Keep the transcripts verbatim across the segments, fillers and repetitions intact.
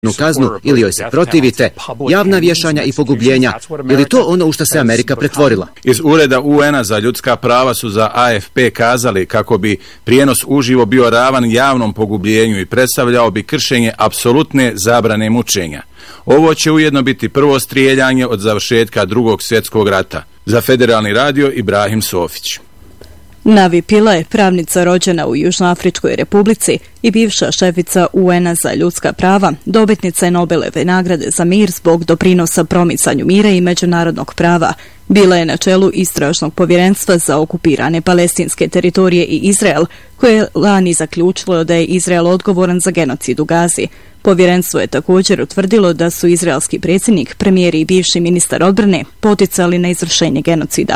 kaznu ili joj se protivite, javna vješanja i pogubljenja, je li to ono u što se Amerika pretvorila? Iz Ureda U N-a za ljudska prava su za A F P kazali kako bi prijenos uživo bio ravan javnom pogubljenju i predstavljao bi kršenje apsolutne zabrane mučenja. Ovo će ujedno biti prvo strijeljanje od završetka drugog svjetskog rata. Za Federalni radio Ibrahim Sofić. Navi Pila je pravnica rođena u Južnoafričkoj republici i bivša šefica U N-a za ljudska prava, dobitnica je Nobelove nagrade za mir zbog doprinosa promicanju mira i međunarodnog prava. Bila je na čelu istražnog povjerenstva za okupirane palestinske teritorije i Izrael, koje je lani zaključilo da je Izrael odgovoran za genocid u Gazi. Povjerenstvo je također utvrdilo da su izraelski predsjednik, premijer i bivši ministar odbrane poticali na izvršenje genocida.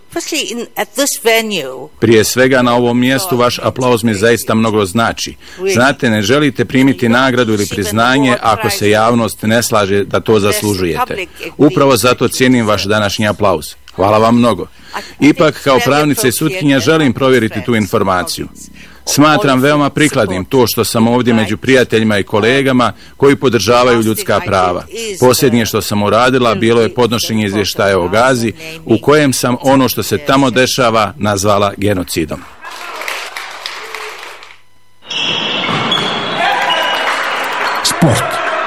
Prije svega na ovom mjestu vaš aplauz mi zaista mnogo znači. Znate, ne želite primiti nagradu ili priznanje ako se javnost ne slaže da to zaslužujete. Upravo zato cijenim vaš današnji aplauz. Hvala vam mnogo. Ipak, kao pravnica i sutkinja želim provjeriti tu informaciju. Smatram veoma prikladnim to što sam ovdje među prijateljima i kolegama koji podržavaju ljudska prava. Posljednje što sam uradila bilo je podnošenje izvještaja o Gazi, u kojem sam ono što se tamo dešava nazvala genocidom. Sport.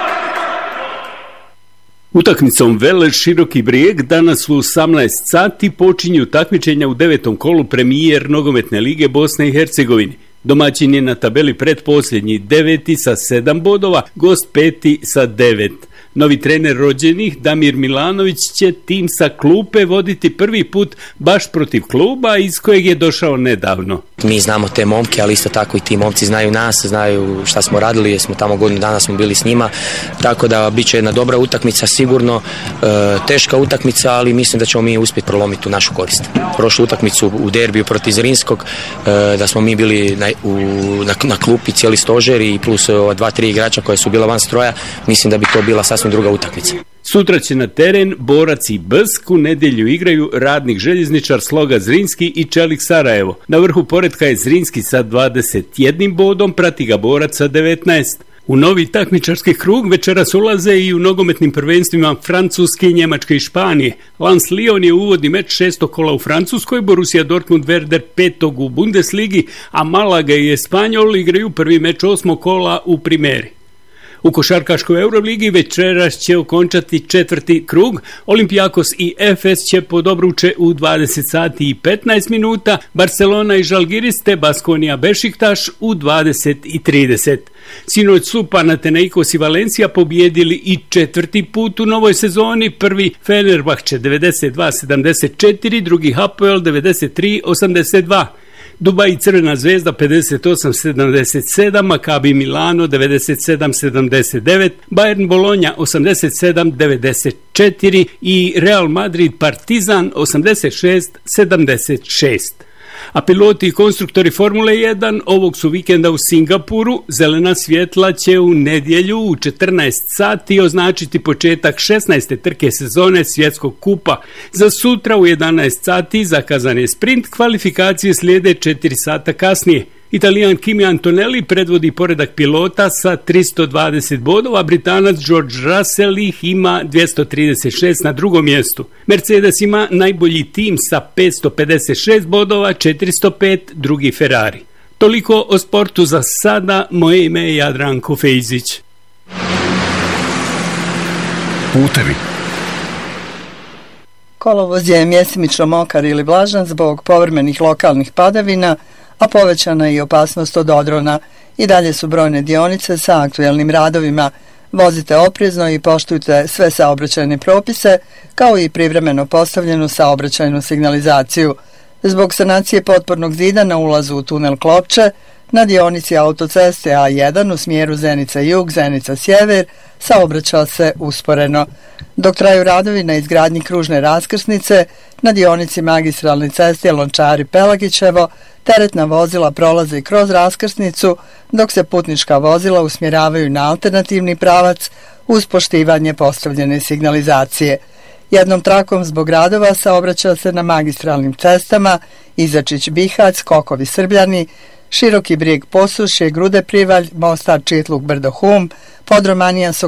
Utakmicom Veleš Široki Brijeg danas u osamnaest sati počinju takmičenja u devetom kolu premijer nogometne lige Bosne i Hercegovine. Domaćin je na tabeli pretposljednji, deveti sa sedam bodova, gost peti sa devet. Novi trener rođenih, Damir Milanović, će tim sa klupe voditi prvi put baš protiv kluba iz kojeg je došao nedavno. Mi znamo te momke, ali isto tako i ti momci znaju nas, znaju šta smo radili, jer smo tamo godinu dana smo bili s njima, tako da bit će jedna dobra utakmica, sigurno e, teška utakmica, ali mislim da ćemo mi uspjeti prolomiti u našu korist. Prošlu utakmicu u derbiju protiv Zrinskog, e, da smo mi bili na, u, na, na klupi cijeli stožer i plus ova dva, tri igrača koja su bila van stroja, mislim da bi to bila sasvim druga utakmica. Sutra će na teren Borac i Bsk, u nedjelju igraju Radnik Željezničar, Sloga Zrinski i Čelik Sarajevo. Na vrhu poretka je Zrinski sa dvadeset jednim bodom, prati ga Borac sa devetnaest. U novi takmičarski krug večeras ulaze i u nogometnim prvenstvima Francuske, Njemačke i Španije. Lens Lyon je uvodni meč šestog kola u Francuskoj, Borussia Dortmund Werder petog u Bundesligi, a Malaga i Espanjol igraju prvi meč osmog kola u Primeri. U košarkaškoj Euroligi večeras će okončati četvrti krug. Olimpijakos i Efes će pod obruče u dvadeset sati i petnaest minuta, Barcelona i Žalgiris te Baskonija Bešiktaš u dvadeset i trideset. Sinoć su Panathinaikos i Valencija pobijedili i četvrti put u novoj sezoni, prvi Fenerbahče devedeset dva sedamdeset četiri, drugi Hapoel devedeset tri osamdeset dva. Dubaj i Crvena zvezda pedeset osam sedamdeset sedam, Maccabi Milano devedeset sedam sedamdeset devet, Bayern Bologna osamdeset sedam devedeset četiri i Real Madrid Partizan osamdeset šest sedamdeset šest. A piloti i konstruktori Formule jedan ovog su vikenda u Singapuru. Zelena svjetla će u nedjelju u četrnaest sati označiti početak šesnaeste trke sezone svjetskog kupa. Za sutra u jedanaest sati zakazan je sprint, kvalifikacije slijede četiri sata kasnije. Italijan Kimi Antonelli predvodi poredak pilota sa tristo dvadeset bodova, Britanac George Russell ih ima dvjesto trideset šest na drugom mjestu. Mercedes ima najbolji tim sa petsto pedeset šest bodova, četiristo pet drugi Ferrari. Toliko o sportu za sada, moje ime je Jadranko Fejzić. Putevi. Kolovoz je mjesimično mokar ili vlažan zbog povremenih lokalnih padavina, a povećana je i opasnost od odrona. I dalje su brojne dionice sa aktuelnim radovima. Vozite oprezno i poštujte sve saobraćajne propise, kao i privremeno postavljenu saobraćajnu signalizaciju. Zbog sanacije potpornog zida na ulazu u tunel Klopče, na dionici autoceste A jedan u smjeru Zenica-Jug, Zenica-Sjever, saobraća se usporeno. Dok traju radovi na izgradnji kružne raskrsnice, na dionici magistralne ceste Lončari-Pelagićevo, teretna vozila prolaze kroz raskrsnicu, dok se putnička vozila usmjeravaju na alternativni pravac uz poštivanje postavljene signalizacije. Jednom trakom zbog radova saobraća se na magistralnim cestama Izačić-Bihać, Kokovi-Srbljani, Široki Brijeg Posušje, Grude Privalj, Mostar Čitluk Brdo Hum, Podromanija